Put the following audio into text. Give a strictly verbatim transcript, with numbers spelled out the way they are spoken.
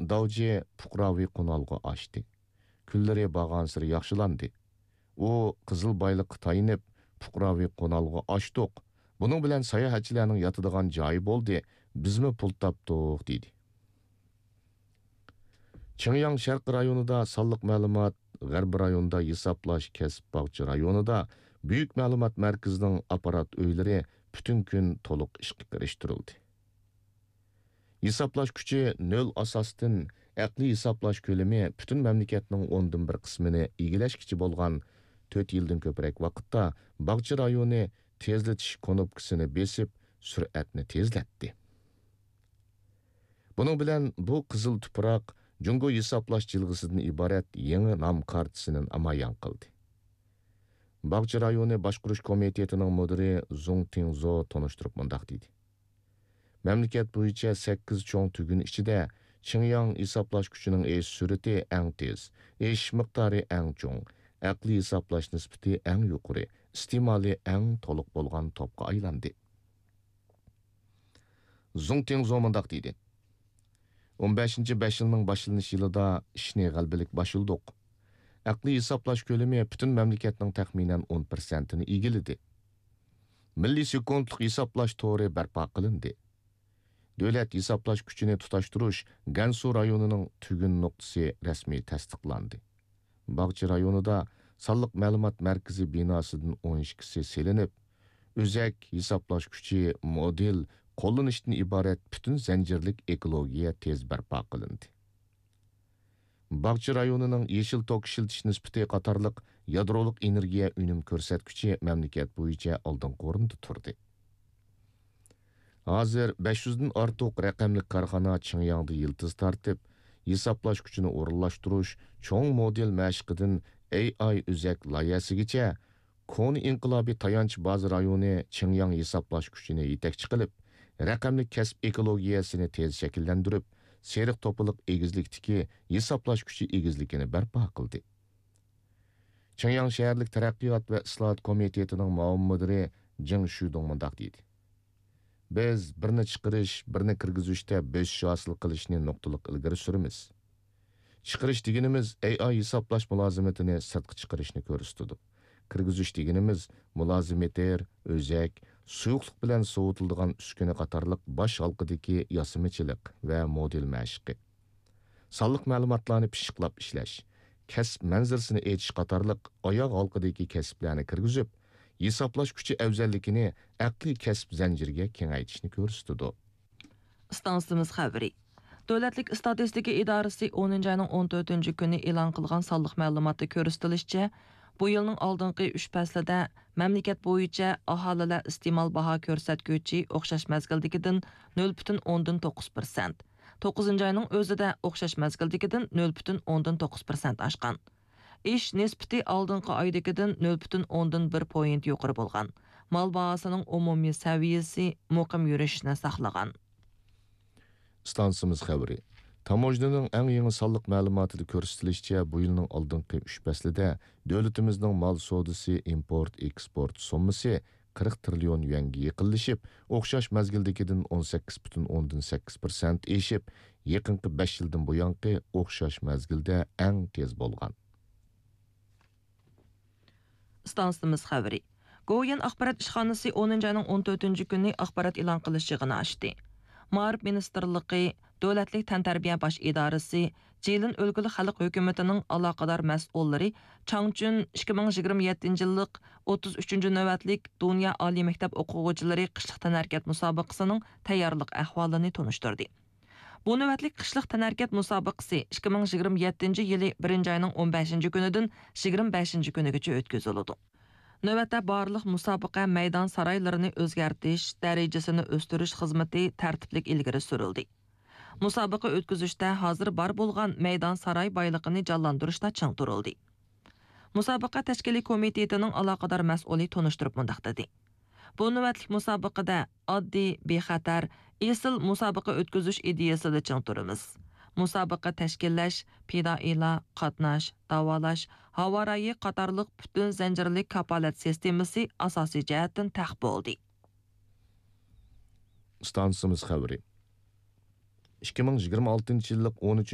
Davji puqraviy qo'nalg'i ochdi. Kunlari bag'ansiri yaxshilandi. U qizil bayliqqa tayinib puqraviy qo'nalg'i ochdiq. Buning bilan sayohatchilarning yotadigan joyi bo'ldi. Bizmi pul topdik dedi. Qingyang sharq rayonida sonliq ma'lumot, g'arb rayonida hisoblash kasb bog'cha rayonida Büyük ma'lumot markazining apparat uylari butun kun to'liq ishga kirishtirildi. Hisoblash kuchi nol asosdan aqliy hisoblash ko'lami butun mamlakatning o'ndan bir qismini egallashkichi bo'lgan to'rt yildan ko'proq vaqtda bog'cha rayoni tezlatish knopkasini besib sur'atni tezlatdi. Buning bilan bu qizil tuproq Jungo hisoblash jilg'isidan iborat yangi nom kartasini amalga qildi. Bog'cha rayoni boshqarish komitetining mudiri Zong Tingzo tonishtirib mundaq dedi. Mamlakat bo'yicha sakkiz cho'ng tugun ichida Qingyang hisoblash kuchining esh sur'ati eng tez, esh miqdori eng cho'ng, aqliy hisoblash nisbati eng yuqori, istimoli eng to'liq bo'lgan topga aylandi. Zong Tingzo mundaq dedi. o'n beshinchi besh yilning boshlanish yilida ishni g'albilik boshildik. Aqliy hisoblash ko'lami butun mamlakatning taxminan o'n persentini egilidi. Milliy sekundlik hisoblash to'ri barpo qilindi. Davlat hisoblash kuchini tutashtirish Gansu rayonining tugun nuqtasi rasmiy tasdiqlandi. Bog'cha rayonida sonliq ma'lumot markazi binosidan o'n ikkisi selinib, o'zak hisoblash kuchi model qo'llanishdan iborat butun zanjirlik ekologiya tez barpo qilindi. Bog'cha rayonining yeshil tok ishiltish nisbati qatorliq yadrolik energiya unum ko'rsatkichi mamlakat bo'yicha oldingi o'rinda turdi. Hozir besh yuzdan ortiq raqamli korxona Qingyangda yildiz tartib, hisoblash kuchini o'rinlashtirish, cho'ng model mashqidan A I o'zak loyihasigacha Koni inqilobiy tayanch baza rayoni Qingyang hisoblash kuchini yetakchi qilib, raqamli kasb ekologiyasini tez shakllantirib, seriq to'piliq egizlikdagi hisoblash kuchi egizligini barpo qildi. Qingyang shaharlik taraqqiyot va islohot komitetining muavin mudiri Jing Shudong mundaq deydi. Biz birni chiqarish, birni kirgizishda bo'sish hosil qilishni nuqtaliq ilgari suramiz. Chiqarish deganimiz A I hisoblash mulozimatini sirtqa chiqarishni ko'rsatadi. Kirgizish deganimiz mulozimatlar, o'zak, suyuqlik bilan sovutiladigan uskuna qatorliq bosh halqidagi yasimichilik va model mashqi. Sonliq ma'lumotlarni pishiqlab ishlash, kasb manzirsini aytish qatorliq oyoq halqidagi kasblarni kirgizib, hisoblash kuchi afzalligini aqliy kasb zanjiriga kengaytirishni ko'rsatadi. Stansimiz xabari. Davlatlik statistika idorasi o'ninchi oyning o'n to'rtinchi kuni e'lon qilgan sonliq ma'lumotda ko'rsatilishicha, bu yilning oldingi uch faslida mamlakat bo'yicha aholilar iste'mol baho ko'rsatkichi o'xshash mazgildagidan nol butun o'ndan to'qqiz persent, to'qqizinchi oyning o'zida o'xshash mazgildagidan nol butun o'ndan to'qqiz persent oshgan. Ish nisbati oldingi oydagidan nol butun o'ndan bir point yuqori bo'lgan. Mal bahosining umumiy saviyasi muqim yurishni saqlagan. Stansimiz xabari. Tamojnaning eng yangi sonliq ma'lumotida ko'rsatilishicha, bu yilning oldingi uch faslida davlatimizning mal savdosi, import, eksport summasi qirq trillion yuanga yaqinlashib, o'xshash mazgildagidan o'n sakkiz butun o'ndan sakkiz persent eshib, yaqinqi besh yildan buyongi o'xshash mazgilda eng tez bo'lgan. Stansimiz xabari. Go'yan axborot ishxonasi o'ninchi oyning o'n to'rtinchi kuni axborot e'lon qilish yig'ini ochdi. Ma'rif ministrligi, Davlatlik tantarbiya bosh idorasi, Jilin o'lkali xalq hukumatining aloqador mas'ullari Changchun ikki ming yigirma yettinchi yillik o'ttiz uchinchi navbatlik Dunyo oliy maktab o'quvchilari qishliq tanarkat musobaqasining tayyorlik ahvolini tunishtirdi. Bu navbatlik qishliq tanarkat musobaqasi ikki ming yigirma yettinchi yili birinchi oyning o'n beshinchi kunidan yigirma beshinchi kunigacha o'tkaziladi. Növbətdə barlıq musabaqa meydan saraylarını özgərtiş, dərəcəsini östürüş xizməti tərtiblik ilgiri sürüldü. Musabaqa ötküzüşdə hazır bar bolğan meydan saray baylıqını canlandırışda çıng duruldu. Musabaqa təşkili komitetinin alaqadar məsulü tonuşdurub mundaq dedi. Bu növbətlik musabaqada addi, bexatar, esil musabaqa ötküzüş ideyasını çıng durumuz. Musabaqa təşkillaş, pidailə, qatnaş, davalaş, havarayı qatarlıq bütün zəncirlik kapalat sistemisi asasi cəhətdən təxb oldu. Stansimiz xəbari. ikki ming yigirma oltinchi yillik o'n uchinchi